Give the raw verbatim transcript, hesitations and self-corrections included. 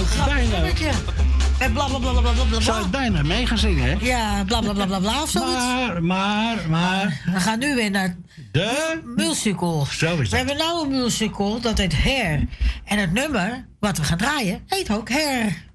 bijna. En bla bla bla bla bla bla. Zou je bijna mee gaan zingen, hè? Ja, bla bla bla bla bla of zoiets. Maar, maar, maar. We gaan nu weer naar de musical. Zo is dat. We hebben nou een musical, dat heet Hair. En het nummer wat we gaan draaien heet ook Hair.